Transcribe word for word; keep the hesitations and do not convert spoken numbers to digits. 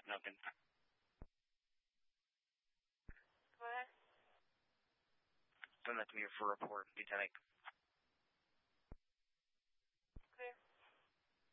Nothing. Go ahead. Send that to me for a report, Lieutenant.